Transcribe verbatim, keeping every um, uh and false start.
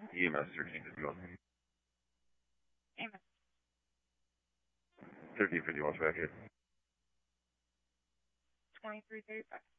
E M S thirteen fifty-one. E M S. thirteen fifty-one back here. twenty-three thirty-five.